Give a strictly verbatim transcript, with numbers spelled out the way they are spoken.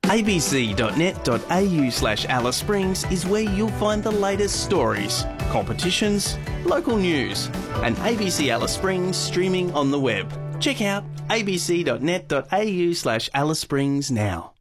a b c dot net dot a u slash Alice Springs is where you'll find the latest stories, competitions, local news, and A B C Alice Springs streaming on the web. Check out a b c dot net dot a u slash Alice Springs now.